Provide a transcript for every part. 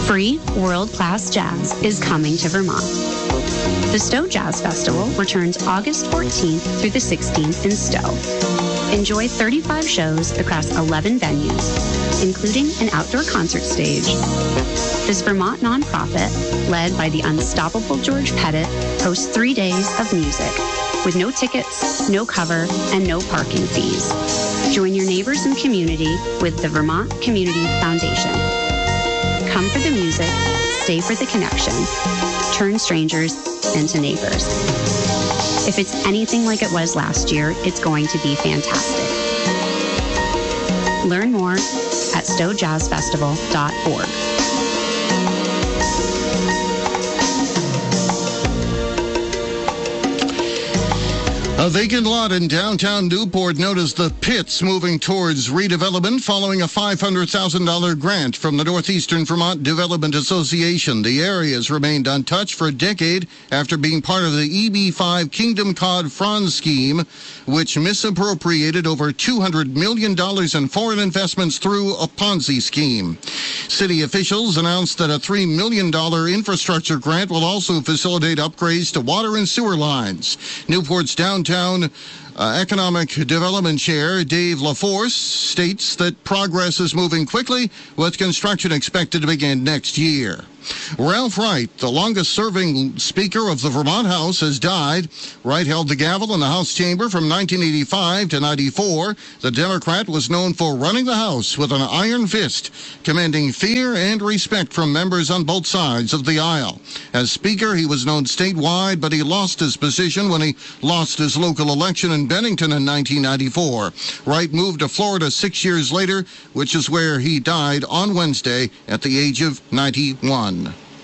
Free world-class jazz is coming to Vermont. The Stowe Jazz Festival returns August 14th through the 16th in Stowe. Enjoy 35 shows across 11 venues, including an outdoor concert stage. This Vermont nonprofit, led by the unstoppable George Pettit, hosts 3 days of music with no tickets, no cover, and no parking fees. Join your neighbors and community with the Vermont Community Foundation. Come for the music, stay for the connection, turn strangers into neighbors. If it's anything like it was last year, it's going to be fantastic. Learn more at stowejazzfestival.org. A vacant lot in downtown Newport noticed the Pits moving towards redevelopment following a $500,000 grant from the Northeastern Vermont Development Association. The area has remained untouched for a decade after being part of the EB5 Kingdom Cod Franz scheme, which misappropriated over $200 million in foreign investments through a Ponzi scheme. City officials announced that a $3 million infrastructure grant will also facilitate upgrades to water and sewer lines. Newport's downtown Economic Development Chair Dave LaForce states that progress is moving quickly, with construction expected to begin next year. Ralph Wright, the longest-serving Speaker of the Vermont House, has died. Wright held the gavel in the House chamber from 1985 to 94. The Democrat was known for running the House with an iron fist, commanding fear and respect from members on both sides of the aisle. As Speaker, he was known statewide, but he lost his position when he lost his local election in Bennington in 1994. Wright moved to Florida 6 years later, which is where he died on Wednesday at the age of 91.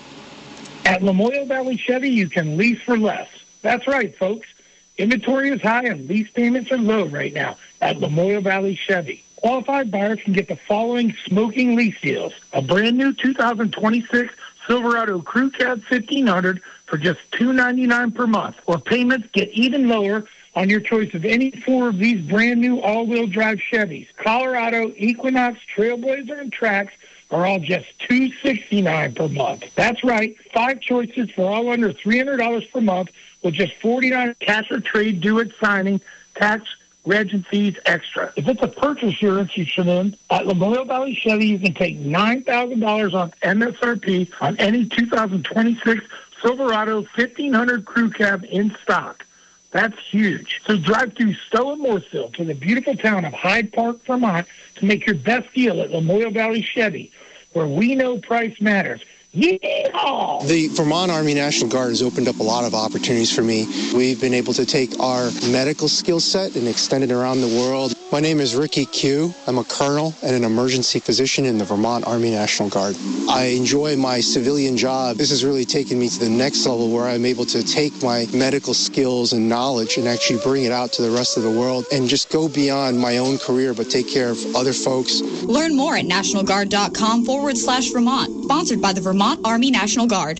At Lamoille Valley Chevy, you can lease for less. That's right, folks. Inventory is high and lease payments are low right now at Lamoille Valley Chevy. Qualified buyers can get the following smoking lease deals. A brand new 2026 Silverado Crew Cab 1500 for just $299 per month. Or payments get even lower on your choice of any 4 of these brand new all-wheel drive Chevys. Colorado, Equinox, Trailblazer, and Trax are all just $269 per month. That's right, 5 choices for all under $300 per month with just $49 cash or trade due at signing, tax, reg, and fees extra. If it's a purchase you're interested in, at Lamoille Valley Chevy, you can take $9,000 on MSRP on any 2026 Silverado 1500 Crew Cab in stock. That's huge. So drive through Stowe and Mooresville to the beautiful town of Hyde Park, Vermont, to make your best deal at Lamoille Valley Chevy, where we know price matters. Yeehaw! The Vermont Army National Guard has opened up a lot of opportunities for me. We've been able to take our medical skill set and extend it around the world. My name is Ricky Q. I'm a colonel and an emergency physician in the Vermont Army National Guard. I enjoy my civilian job. This has really taken me to the next level where I'm able to take my medical skills and knowledge and actually bring it out to the rest of the world and just go beyond my own career but take care of other folks. Learn more at nationalguard.com/Vermont. Sponsored by the Vermont Army National Guard.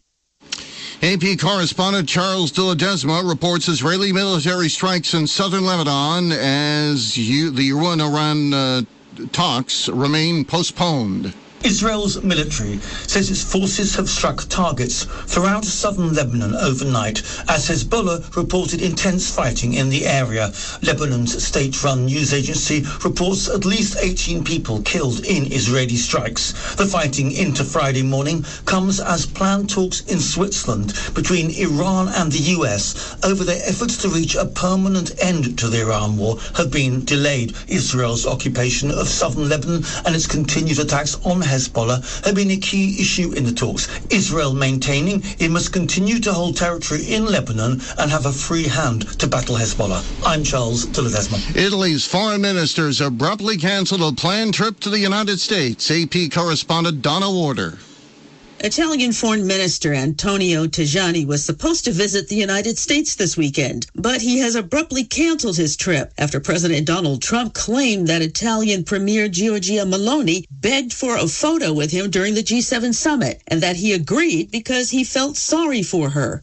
AP correspondent Charles de Ledesma reports Israeli military strikes in southern Lebanon as the UN-Iran talks remain postponed. Israel's military says its forces have struck targets throughout southern Lebanon overnight as Hezbollah reported intense fighting in the area. Lebanon's state-run news agency reports at least 18 people killed in Israeli strikes. The fighting into Friday morning comes as planned talks in Switzerland between Iran and the US over their efforts to reach a permanent end to the Iran war have been delayed. Israel's occupation of southern Lebanon and its continued attacks on Hezbollah have been a key issue in the talks. Israel maintaining it must continue to hold territory in Lebanon and have a free hand to battle Hezbollah. I'm Charles de Ledesma. Italy's foreign ministers abruptly canceled a planned trip to the United States. AP correspondent Donna Warder. Italian Foreign Minister Antonio Tajani was supposed to visit the United States this weekend, but he has abruptly canceled his trip after President Donald Trump claimed that Italian Premier Giorgia Meloni begged for a photo with him during the G7 summit and that he agreed because he felt sorry for her.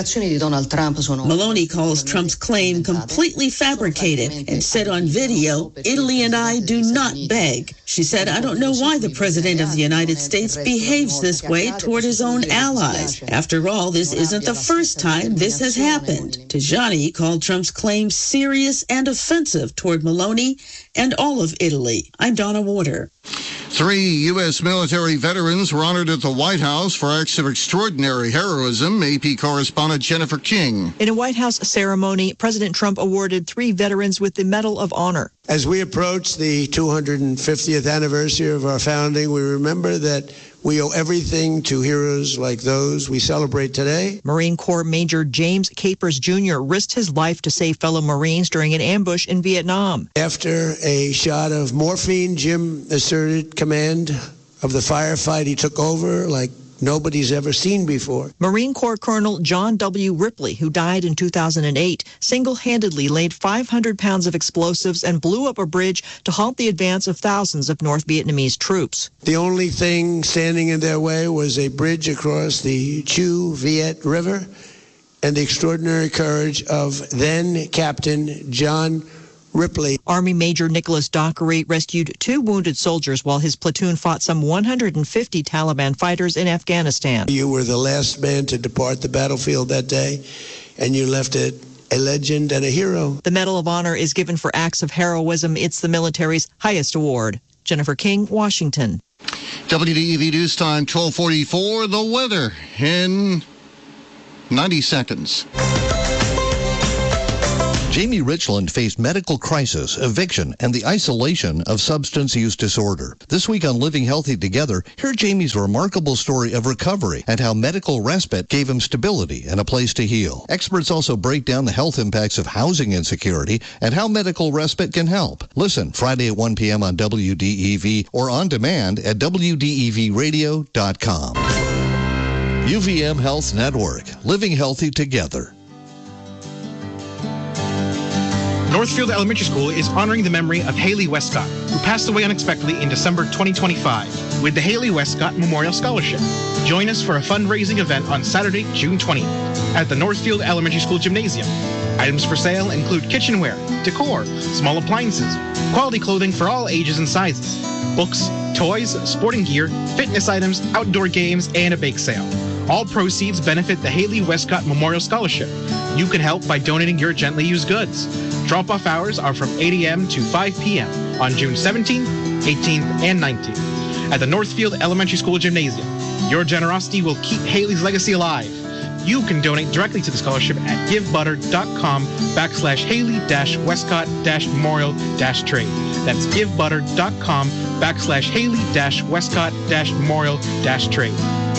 Meloni calls Trump's claim completely fabricated and said on video, "Italy and I do not beg." She said, "I don't know why the President of the United States behaves this way toward his own allies. After all, this isn't the first time this has happened." Tajani called Trump's claims serious and offensive toward Meloni and all of Italy. I'm Donna Warder. 3 U.S. military veterans were honored at the White House for acts of extraordinary heroism. AP correspondent Jennifer King. In a White House ceremony, President Trump awarded 3 veterans with the Medal of Honor. As we approach the 250th anniversary of our founding, we remember that we owe everything to heroes like those we celebrate today. Marine Corps Major James Capers Jr. risked his life to save fellow Marines during an ambush in Vietnam. After a shot of morphine, Jim asserted command of the firefight. He took over like nobody's ever seen before. Marine Corps Colonel John W. Ripley, who died in 2008, single-handedly laid 500 pounds of explosives and blew up a bridge to halt the advance of thousands of North Vietnamese troops. The only thing standing in their way was a bridge across the Chu Viet River and the extraordinary courage of then Captain John Ripley. Army Major Nicholas Dockery rescued 2 wounded soldiers while his platoon fought some 150 Taliban fighters in Afghanistan. You were the last man to depart the battlefield that day, and you left it a legend and a hero. The Medal of Honor is given for acts of heroism. It's the military's highest award. Jennifer King, Washington. WDEV News Time, 12:44. The weather in 90 seconds. Jamie Richland faced medical crisis, eviction, and the isolation of substance use disorder. This week on Living Healthy Together, hear Jamie's remarkable story of recovery and how medical respite gave him stability and a place to heal. Experts also break down the health impacts of housing insecurity and how medical respite can help. Listen Friday at 1 p.m. on WDEV or on demand at WDEVradio.com. UVM Health Network, Living Healthy Together. Northfield Elementary School is honoring the memory of Haley Westcott, who passed away unexpectedly in December 2025, with the Haley Westcott Memorial Scholarship. Join us for a fundraising event on Saturday, June 20th, at the Northfield Elementary School Gymnasium. Items for sale include kitchenware, decor, small appliances, quality clothing for all ages and sizes, books, toys, sporting gear, fitness items, outdoor games, and a bake sale. All proceeds benefit the Haley Westcott Memorial Scholarship. You can help by donating your gently used goods. Drop-off hours are from 8 a.m. to 5 p.m. on June 17th, 18th, and 19th at the Northfield Elementary School Gymnasium. Your generosity will keep Haley's legacy alive. You can donate directly to the scholarship at givebutter.com/Haley-Westcott-Memorial-Trade. That's givebutter.com/Haley-Westcott-Memorial-Trade.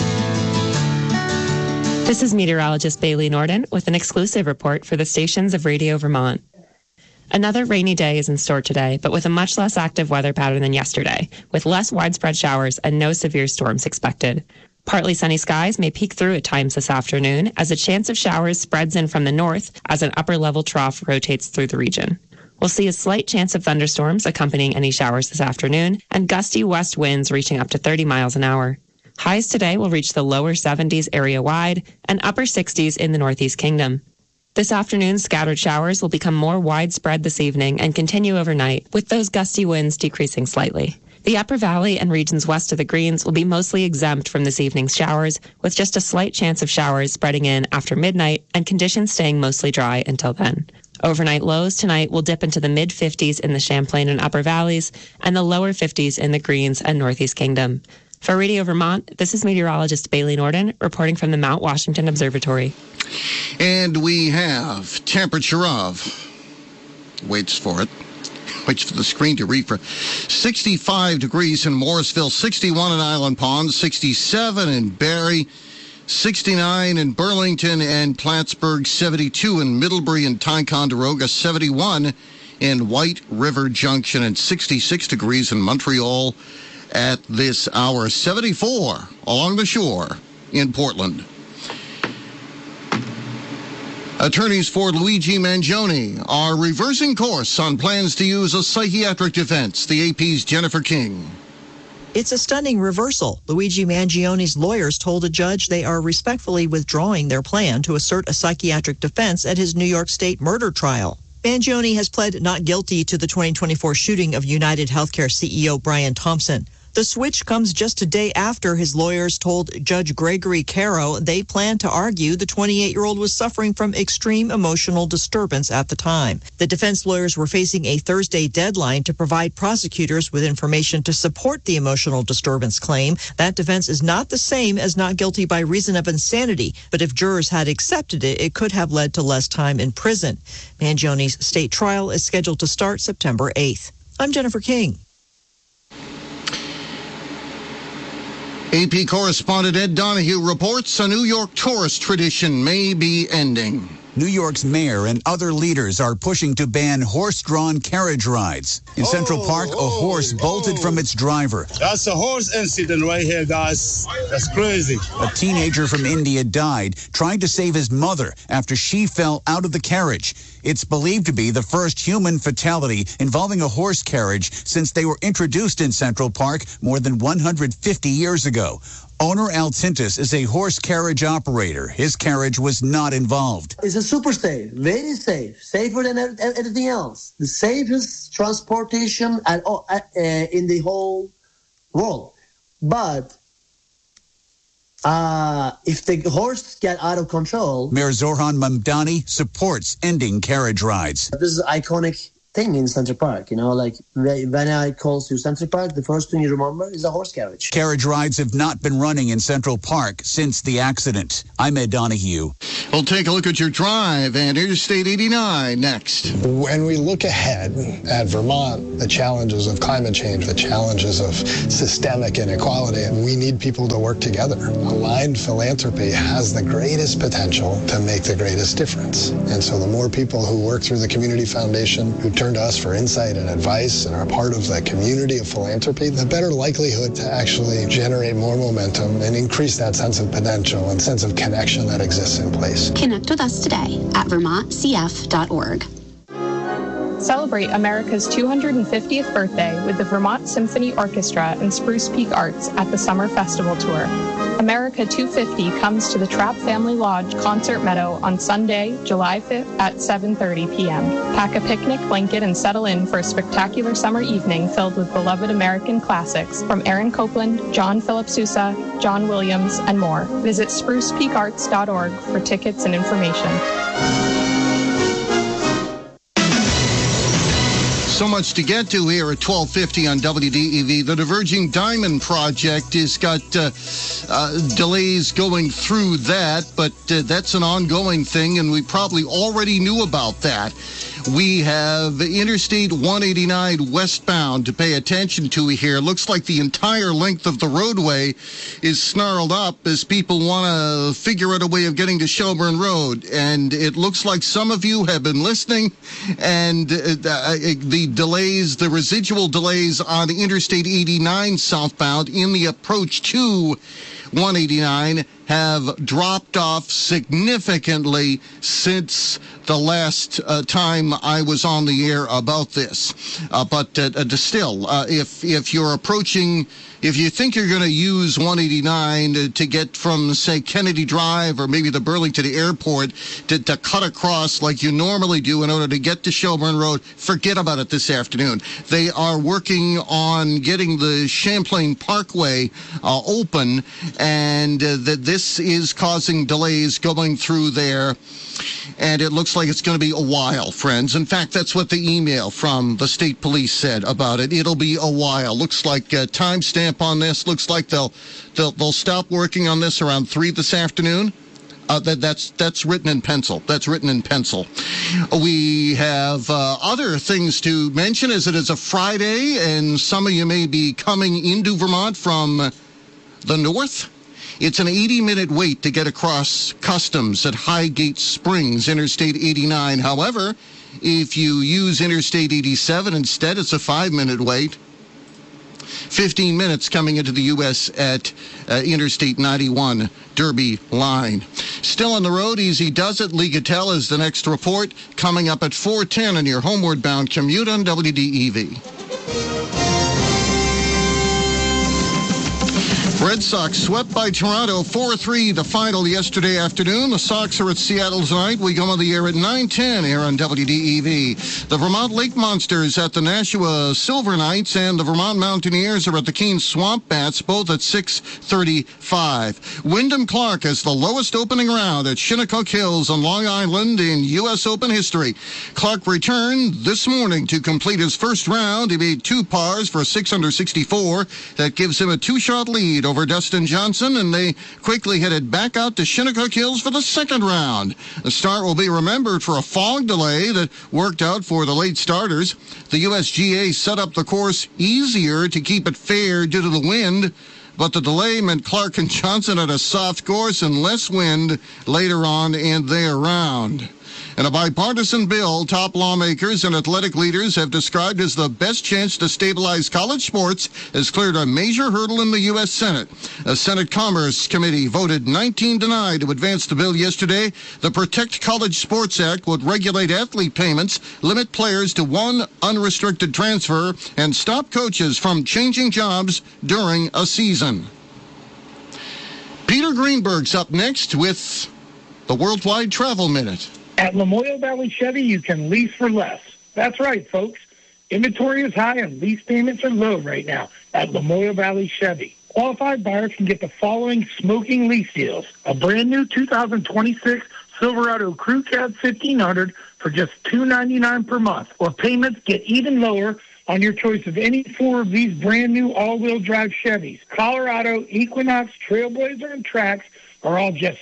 This is meteorologist Bailey Norden with an exclusive report for the stations of Radio Vermont. Another rainy day is in store today, but with a much less active weather pattern than yesterday, with less widespread showers and no severe storms expected. Partly sunny skies may peek through at times this afternoon as a chance of showers spreads in from the north as an upper-level trough rotates through the region. We'll see a slight chance of thunderstorms accompanying any showers this afternoon and gusty west winds reaching up to 30 miles an hour. Highs today will reach the lower 70s area-wide and upper 60s in the Northeast Kingdom. This afternoon, scattered showers will become more widespread this evening and continue overnight, with those gusty winds decreasing slightly. The Upper Valley and regions west of the Greens will be mostly exempt from this evening's showers, with just a slight chance of showers spreading in after midnight and conditions staying mostly dry until then. Overnight lows tonight will dip into the mid-50s in the Champlain and Upper Valleys and the lower 50s in the Greens and Northeast Kingdom. For Radio Vermont, this is meteorologist Bailey Norden reporting from the Mount Washington Observatory. And we have temperature of, waits for the screen to refresh, 65 degrees in Morrisville, 61 in Island Pond, 67 in Barrie, 69 in Burlington and Plattsburgh, 72 in Middlebury and Ticonderoga, 71 in White River Junction, and 66 degrees in Montreal at this hour, 74 along the shore in Portland. Attorneys for Luigi Mangione are reversing course on plans to use a psychiatric defense. The AP's Jennifer King. It's a stunning reversal. Luigi Mangione's lawyers told a judge they are respectfully withdrawing their plan to assert a psychiatric defense at his New York State murder trial. Mangione has pled not guilty to the 2024 shooting of United Healthcare CEO Brian Thompson. The switch comes just a day after his lawyers told Judge Gregory Caro they plan to argue the 28-year-old was suffering from extreme emotional disturbance at the time. The defense lawyers were facing a Thursday deadline to provide prosecutors with information to support the emotional disturbance claim. That defense is not the same as not guilty by reason of insanity, but if jurors had accepted it, it could have led to less time in prison. Mangione's state trial is scheduled to start September 8th. I'm Jennifer King. AP correspondent Ed Donahue reports a New York tourist tradition may be ending. New York's mayor and other leaders are pushing to ban horse-drawn carriage rides. In Central Park, a horse bolted from its driver. That's a horse incident right here, guys. That's crazy. A teenager from India died trying to save his mother after she fell out of the carriage. It's believed to be the first human fatality involving a horse carriage since they were introduced in Central Park more than 150 years ago. Owner Al Tintus is a horse carriage operator. His carriage was not involved. It's a super safe, very safe, safer than everything else. The safest transportation in the whole world. But if the horse get out of control... Mayor Zoran Mamdani supports ending carriage rides. This is an iconic thing in Central Park, you know, like when I calls to Central Park, the first thing you remember is a horse carriage. Carriage rides have not been running in Central Park since the accident. I'm Ed Donahue. We'll take a look at your drive and Interstate 89 next. When we look ahead at Vermont, the challenges of climate change, the challenges of systemic inequality, we need people to work together. Aligned philanthropy has the greatest potential to make the greatest difference. And so the more people who work through the Community Foundation, who turn to us for insight and advice and are part of the community of philanthropy, the better likelihood to actually generate more momentum and increase that sense of potential and sense of connection that exists in place. Connect with us today at vermontcf.org. Celebrate America's 250th birthday with the Vermont Symphony Orchestra and Spruce Peak Arts at the Summer Festival Tour. America 250 comes to the Trapp Family Lodge Concert Meadow on Sunday, July 5th at 7:30 p.m. Pack a picnic blanket and settle in for a spectacular summer evening filled with beloved American classics from Aaron Copland, John Philip Sousa, John Williams, and more. Visit sprucepeakarts.org for tickets and information. So much to get to here at 1250 on WDEV. The Diverging Diamond Project has got delays going through that, but that's an ongoing thing, and we probably already knew about that. We have Interstate 189 westbound to pay attention to here. Looks like the entire length of the roadway is snarled up as people want to figure out a way of getting to Shelburne Road. And it looks like some of you have been listening, and the delays, the residual delays on Interstate 89 southbound in the approach to 189 have dropped off significantly since the last time I was on the air about this. But still, if you're approaching, if you think you're going to use 189 to get from, say, Kennedy Drive or maybe the Burlington Airport to cut across like you normally do in order to get to Shelburne Road, forget about it this afternoon. They are working on getting the Champlain Parkway open, and this is causing delays going through there. And it looks like it's going to be a while, friends. In fact, that's what the email from the state police said about it. It'll be a while. Looks like a timestamp on this. Looks like they'll stop working on this around 3 this afternoon. That's written in pencil. That's written in pencil. We have other things to mention as it is a Friday, and some of you may be coming into Vermont from the north. It's an 80-minute wait to get across customs at Highgate Springs, Interstate 89. However, if you use Interstate 87 instead, it's a 5-minute wait. 15 minutes coming into the U.S. at Interstate 91, Derby line. Still on the road, Easy Does It. Lee Gattel is the next report coming up at 4:10 on your homeward bound commute on WDEV. Red Sox swept by Toronto 4-3, the final yesterday afternoon. The Sox are at Seattle tonight. We go on the air at 9:10 here on WDEV. The Vermont Lake Monsters at the Nashua Silver Knights, and the Vermont Mountaineers are at the Keene Swamp Bats, both at 6:35. Wyndham Clark has the lowest opening round at Shinnecock Hills on Long Island in U.S. Open history. Clark returned this morning to complete his first round. He made 2 pars for 664. That gives him a 2-shot lead over Dustin Johnson, and they quickly headed back out to Shinnecock Hills for the second round. The start will be remembered for a fog delay that worked out for the late starters. The USGA set up the course easier to keep it fair due to the wind, but the delay meant Clark and Johnson had a soft course and less wind later on in their round. In a bipartisan bill, top lawmakers and athletic leaders have described as the best chance to stabilize college sports has cleared a major hurdle in the U.S. Senate. A Senate Commerce Committee voted 19-9 to advance the bill yesterday. The Protect College Sports Act would regulate athlete payments, limit players to 1 unrestricted transfer, and stop coaches from changing jobs during a season. Peter Greenberg's up next with the Worldwide Travel Minute. At Lamoille Valley Chevy, you can lease for less. That's right, folks. Inventory is high and lease payments are low right now at Lamoille Valley Chevy. Qualified buyers can get the following smoking lease deals. A brand new 2026 Silverado Crew Cab 1500 for just $299 per month. Or payments get even lower on your choice of any 4 of these brand new all-wheel drive Chevys. Colorado, Equinox, Trailblazer, and Trax are all just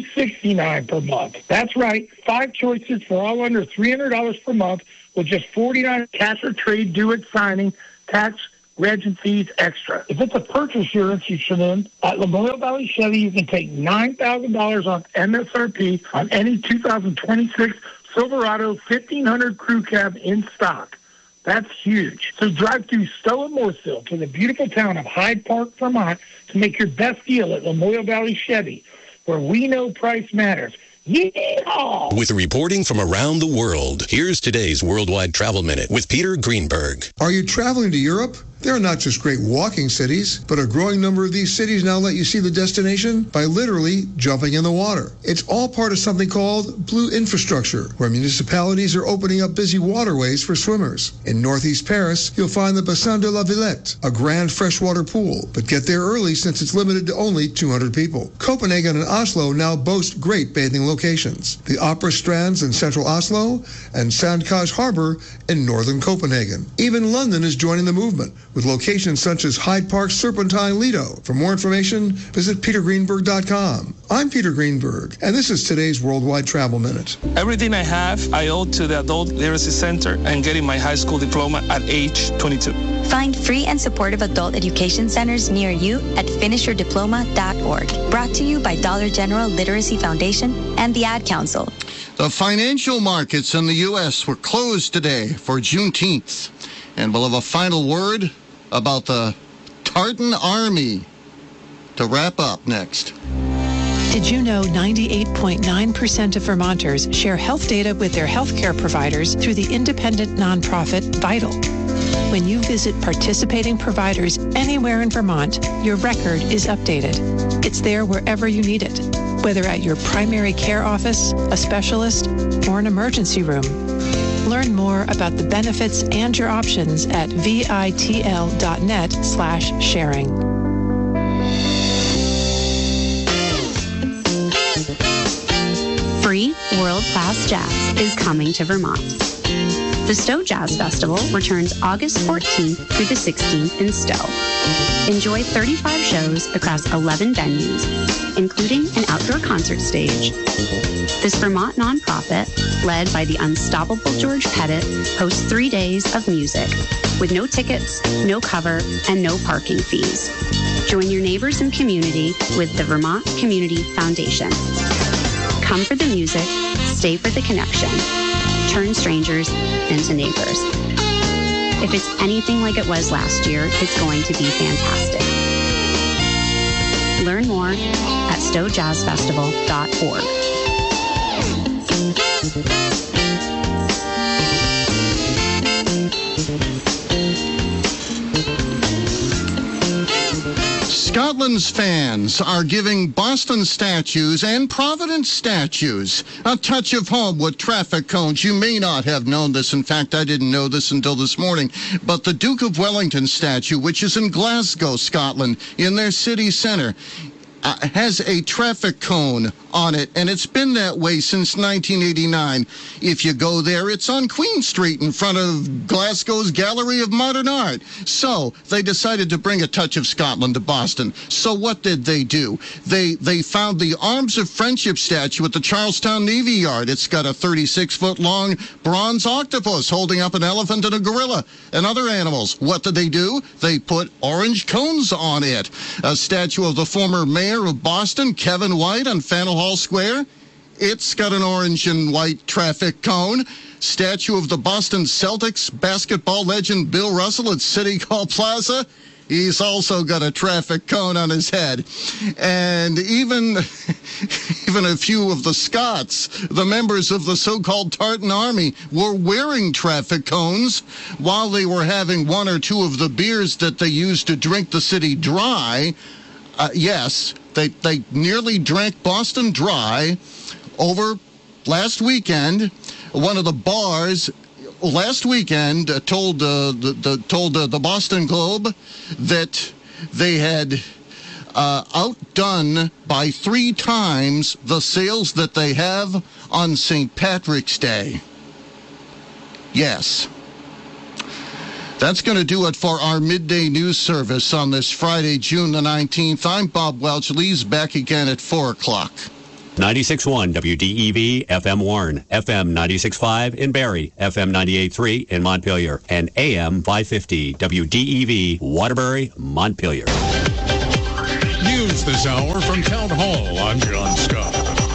$269 per month. That's right, 5 choices for all under $300 per month with just $49 cash or trade due at signing, tax, reg, and fees extra. If it's a purchase you're interested in, at Lamoille Valley Chevy, you can take $9,000 on MSRP on any 2026 Silverado 1500 Crew Cab in stock. That's huge. So drive through Stowe and Mooresville to the beautiful town of Hyde Park, Vermont, to make your best deal at Lamoille Valley Chevy, where we know price matters. Yeehaw! With reporting from around the world, here's today's Worldwide Travel Minute with Peter Greenberg. Are you traveling to Europe? There are not just great walking cities, but a growing number of these cities now let you see the destination by literally jumping in the water. It's all part of something called Blue Infrastructure, where municipalities are opening up busy waterways for swimmers. In northeast Paris, you'll find the Bassin de la Villette, a grand freshwater pool, but get there early since it's limited to only 200 people. Copenhagen and Oslo now boast great bathing locations. The Opera Strands in central Oslo and Sandkaj Harbor in northern Copenhagen. Even London is joining the movement, with locations such as Hyde Park, Serpentine, Lido. For more information, visit petergreenberg.com. I'm Peter Greenberg, and this is today's Worldwide Travel Minute. Everything I have, I owe to the Adult Literacy Center and getting my high school diploma at age 22. Find free and supportive adult education centers near you at finishyourdiploma.org. Brought to you by Dollar General Literacy Foundation and the Ad Council. The financial markets in the U.S. were closed today for Juneteenth, and we'll have a final word about the Tartan Army to wrap up next. Did you know 98.9% of Vermonters share health data with their healthcare providers through the independent nonprofit Vital? When you visit participating providers anywhere in Vermont, your record is updated. It's there wherever you need it, whether at your primary care office, a specialist, or an emergency room. Learn more about the benefits and your options at vitl.net/sharing. Free world-class jazz is coming to Vermont. The Stowe Jazz Festival returns August 14th through the 16th in Stowe. Enjoy 35 shows across 11 venues, including an outdoor concert stage. This Vermont nonprofit, led by the unstoppable George Pettit, hosts 3 days of music with no tickets, no cover, and no parking fees. Join your neighbors and community with the Vermont Community Foundation. Come for the music, stay for the connection. Turn strangers into neighbors. If it's anything like it was last year, it's going to be fantastic. Learn more at stowejazzfestival.org. Scotland Bruins fans are giving Boston statues and Providence statues a touch of home with traffic cones. You may not have known this. In fact, I didn't know this until this morning. But the Duke of Wellington statue, which is in Glasgow, Scotland, in their city centre, has a traffic cone on it, and it's been that way since 1989. If you go there, it's on Queen Street in front of Glasgow's Gallery of Modern Art. So they decided to bring a touch of Scotland to Boston. So what did they do? They found the Arms of Friendship statue at the Charlestown Navy Yard. It's got a 36-foot-long bronze octopus holding up an elephant and a gorilla and other animals. What did they do? They put orange cones on it. A statue of the former mayor of Boston, Kevin White, on Faneuil Hall Square. It's got an orange and white traffic cone. Statue of the Boston Celtics basketball legend Bill Russell at City Hall Plaza. He's also got a traffic cone on his head. And even a few of the Scots, the members of the so-called Tartan Army, were wearing traffic cones while they were having one or two of the beers that they used to drink the city dry. Yes, they nearly drank Boston dry over last weekend. One of the bars last weekend told the Boston Globe that they had outdone by 3 times the sales that they have on St. Patrick's Day. Yes. That's going to do it for our midday news service on this Friday, June the 19th. I'm Bob Welch. Lee's back again at 4 o'clock. 96.1 WDEV, FM Warren, FM 96.5 in Barrie, FM 98.3 in Montpelier, and AM 550 WDEV, Waterbury, Montpelier. News this hour from Town Hall. I'm John Scott.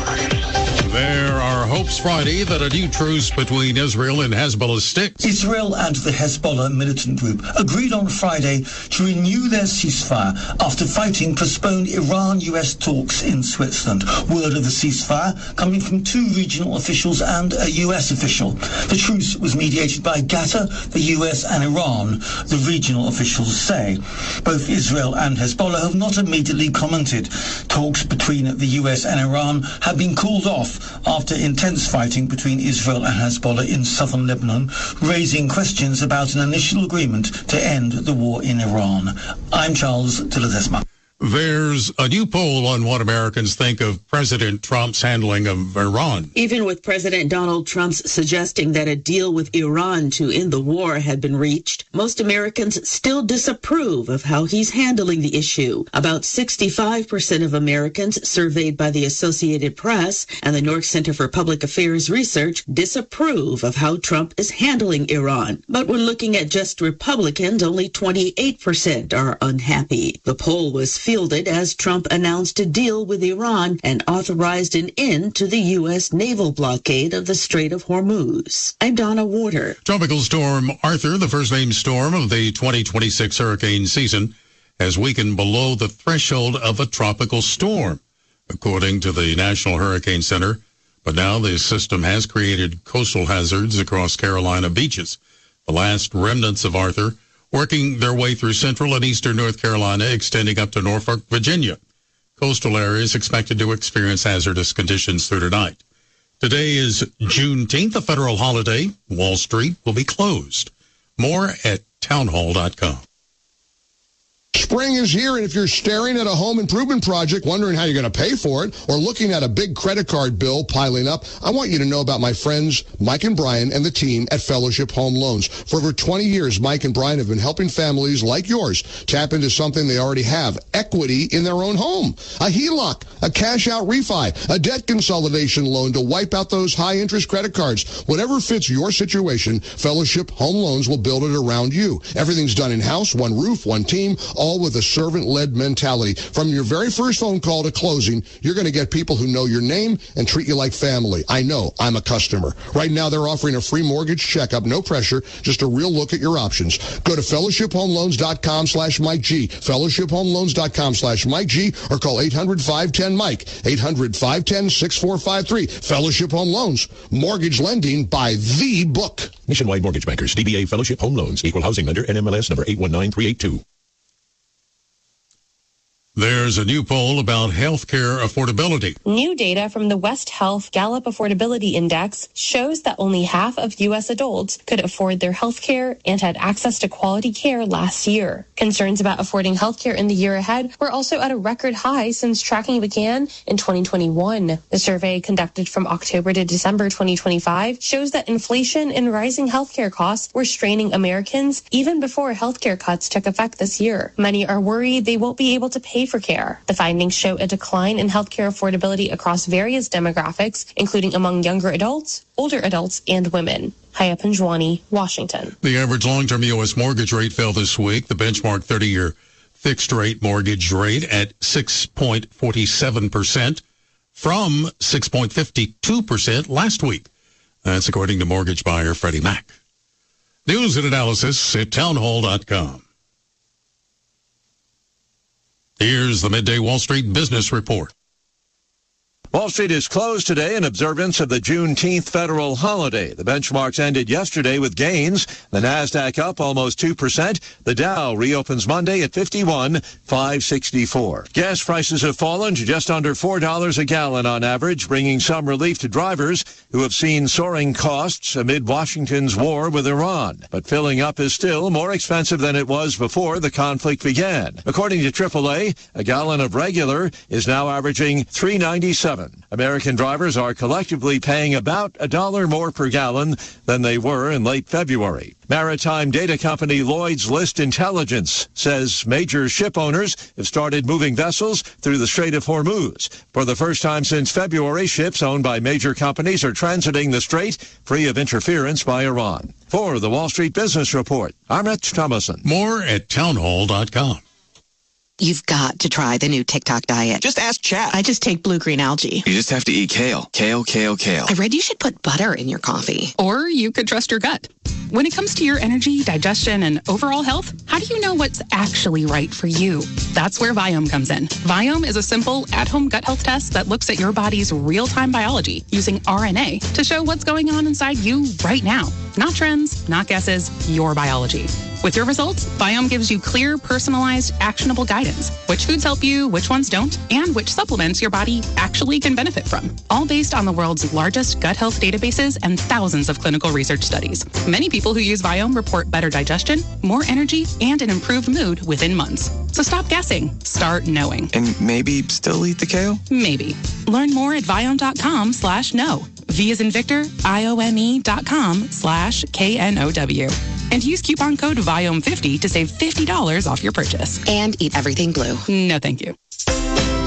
There are hopes Friday that a new truce between Israel and Hezbollah sticks. Israel and the Hezbollah militant group agreed on Friday to renew their ceasefire after fighting postponed Iran-US talks in Switzerland. Word of the ceasefire coming from 2 regional officials and a US official. The truce was mediated by Qatar, the US and Iran, the regional officials say. Both Israel and Hezbollah have not immediately commented. Talks between the US and Iran have been called off after intense fighting between Israel and Hezbollah in southern Lebanon, raising questions about an initial agreement to end the war in Iran. I'm Charles de Ledesma. There's a new poll on what Americans think of President Trump's handling of Iran. Even with President Donald Trump's suggesting that a deal with Iran to end the war had been reached, most Americans still disapprove of how he's handling the issue. About 65% of Americans surveyed by the Associated Press and the North Center for Public Affairs Research disapprove of how Trump is handling Iran. But when looking at just Republicans, only 28% are unhappy. The poll was fielded as Trump announced a deal with Iran and authorized an end to the U.S. naval blockade of the Strait of Hormuz. I'm Donna Warder. Tropical storm Arthur, the first named storm of the 2026 hurricane season, has weakened below the threshold of a tropical storm, according to the National Hurricane Center. But now the system has created coastal hazards across Carolina beaches. The last remnants of Arthur working their way through central and eastern North Carolina, extending up to Norfolk, Virginia. Coastal areas expected to experience hazardous conditions through tonight. Today is Juneteenth, a federal holiday. Wall Street will be closed. More at townhall.com. Spring is here, and if you're staring at a home improvement project, wondering how you're going to pay for it, or looking at a big credit card bill piling up, I want you to know about my friends Mike and Brian and the team at Fellowship Home Loans. For over 20 years, Mike and Brian have been helping families like yours tap into something they already have, equity in their own home. A HELOC, a cash-out refi, a debt consolidation loan to wipe out those high-interest credit cards. Whatever fits your situation, Fellowship Home Loans will build it around you. Everything's done in-house, one roof, one team, all with a servant-led mentality. From your very first phone call to closing, you're going to get people who know your name and treat you like family. I know. I'm a customer. Right now, they're offering a free mortgage checkup. No pressure. Just a real look at your options. Go to fellowshiphomeloans.com/Mike G. fellowshiphomeloans.com/Mike G. or call 800-510-MIKE. 800-510-6453. Fellowship Home Loans. Mortgage lending by the book. Nationwide Mortgage Bankers. DBA Fellowship Home Loans. Equal housing lender. NMLS number 819382. There's a new poll about healthcare affordability. New data from the West Health Gallup Affordability Index shows that only half of U.S. adults could afford their health care and had access to quality care last year. Concerns about affording health care in the year ahead were also at a record high since tracking began in 2021. The survey conducted from October to December 2025 shows that inflation and rising health care costs were straining Americans even before health care cuts took effect this year. Many are worried they won't be able to pay for care. The findings show a decline in healthcare affordability across various demographics, including among younger adults, older adults, and women. Haya Panjwani, Washington. The average long-term U.S. mortgage rate fell this week. The benchmark 30-year fixed-rate mortgage rate at 6.47% from 6.52% last week. That's according to mortgage buyer Freddie Mac. News and analysis at townhall.com. Here's the Midday Wall Street Business Report. Wall Street is closed today in observance of the Juneteenth federal holiday. The benchmarks ended yesterday with gains. The Nasdaq up almost 2%. The Dow reopens Monday at 51,564. Gas prices have fallen to just under $4 a gallon on average, bringing some relief to drivers who have seen soaring costs amid Washington's war with Iran. But filling up is still more expensive than it was before the conflict began. According to AAA, a gallon of regular is now averaging $3.97. American drivers are collectively paying about $1 more per gallon than they were in late February. Maritime data company Lloyd's List Intelligence says major ship owners have started moving vessels through the Strait of Hormuz. For the first time since February, ships owned by major companies are transiting the strait free of interference by Iran. For the Wall Street Business Report, I'm Rich Thomason. More at townhall.com. You've got to try the new TikTok diet. Just ask Chat. I just take blue-green algae. You just have to eat kale. Kale, kale, kale. I read you should put butter in your coffee. Or you could trust your gut. When it comes to your energy, digestion, and overall health, how do you know what's actually right for you? That's where Viome comes in. Viome is a simple, at-home gut health test that looks at your body's real-time biology using RNA to show what's going on inside you right now. Not trends, not guesses, your biology. With your results, Viome gives you clear, personalized, actionable guidance. Which foods help you, which ones don't, and which supplements your body actually can benefit from. All based on the world's largest gut health databases and thousands of clinical research studies. Many people who use Viome report better digestion, more energy, and an improved mood within months. So stop guessing. Start knowing. And maybe still eat the kale? Maybe. Learn more at Viome.com/know. V as in Victor, IOME.com/KNOW. And use coupon code VIOME50 to save $50 off your purchase. And eat everything blue. No, thank you.